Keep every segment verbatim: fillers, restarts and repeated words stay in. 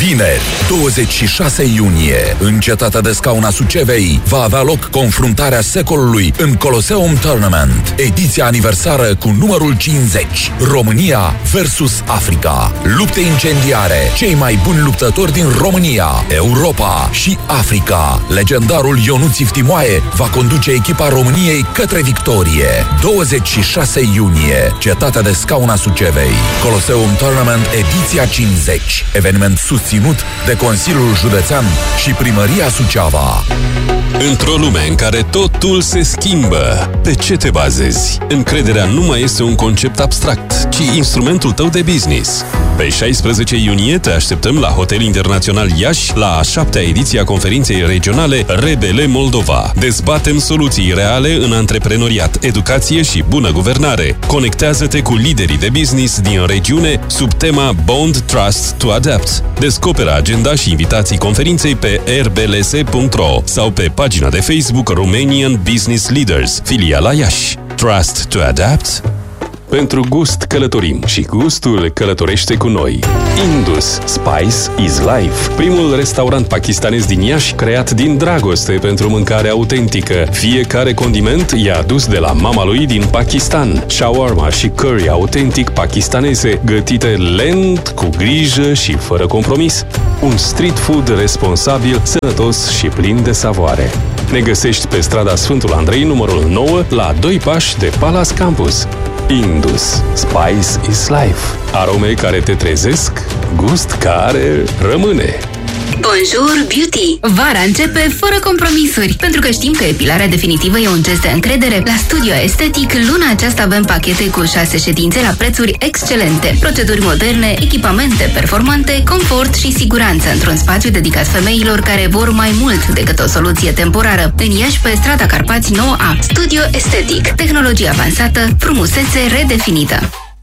Vineri, douăzeci și șase iunie, în cetatea de scaun a Sucevei, va avea loc confruntarea secolului în Colosseum Tournament, ediția aniversară cu numărul cincizeci. România versus Africa. Lupte incendiare, cei mai buni luptători din România, Europa și Africa. Legendarul Ionuț Iftimoae va conduce echipa României către victorie. douăzeci și șase iunie, cetatea de scaun a Sucevei. Colosseum Tournament, ediția cincizeci. Eveniment susținut de Consiliul Județean și Primăria Suceava. Într-o lume în care totul se schimbă, pe ce te bazezi? Încrederea nu mai este un concept abstract, ci instrumentul tău de business. Pe șaisprezece iunie te așteptăm la Hotel Internațional Iași, la a șaptea ediție a conferinței regionale Rebele Moldova. Dezbatem soluții reale în antreprenoriat, educație și bună guvernare. Conectează-te cu liderii de business din regiune sub tema Bond Trust to Adapt. Descoperă agenda și invitații conferinței pe r b l s punct r o sau pe pagina de Facebook Romanian Business Leaders, filiala Iași. Trust to Adapt? Pentru gust călătorim și gustul călătorește cu noi. Indus Spice is Life, primul restaurant pakistanez din Iași creat din dragoste pentru mâncare autentică. Fiecare condiment e adus de la mama lui din Pakistan. Shawarma și curry autentic pakistaneze, gătite lent, cu grijă și fără compromis. Un street food responsabil, sănătos și plin de savoare. Ne găsești pe strada Sfântul Andrei, numărul nouă, la doi pași de Palace Campus. Indus Spice is Life. Arome care te trezesc, gust care rămâne. Bonjour Beauty! Vara începe fără compromisuri, pentru că știm că epilarea definitivă e un gest de încredere. La Studio Estetic, luna aceasta avem pachete cu șase ședințe la prețuri excelente, proceduri moderne, echipamente performante, confort și siguranță într-un spațiu dedicat femeilor care vor mai mult decât o soluție temporară. În Iași, pe strada Carpați nouă A. Studio Estetic. Tehnologie avansată, frumusețe redefinită.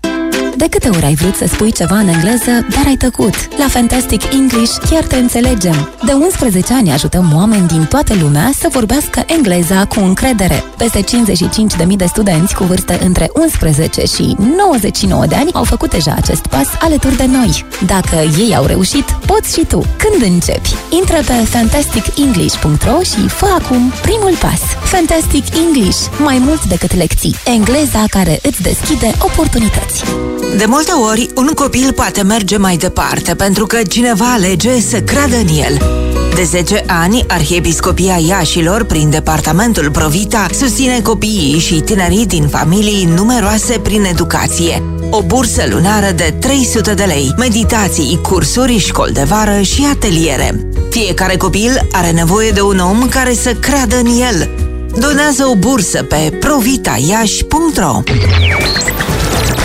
De câte ori ai vrut să spui ceva în engleză, dar ai tăcut? La Fantastic English chiar te înțelegem. De unsprezece ani ajutăm oameni din toată lumea să vorbească engleza cu încredere. Peste cincizeci și cinci de mii de studenți cu vârste între unsprezece și nouăzeci și nouă de ani au făcut deja acest pas alături de noi. Dacă ei au reușit, poți și tu. Când începi? Intră pe fantastic english punct r o și fă acum primul pas. Fantastic English. Mai mult decât lecții. Engleza care îți deschide oportunități. De multe ori, un copil poate merge mai departe pentru că cineva alege să creadă în el. De zece ani, Arhiepiscopia Iașilor, prin departamentul Provita, susține copiii și tinerii din familii numeroase prin educație. O bursă lunară de trei sute de lei, meditații, cursuri, școli de vară și ateliere. Fiecare copil are nevoie de un om care să creadă în el. Donează o bursă pe provitaiași punct r o.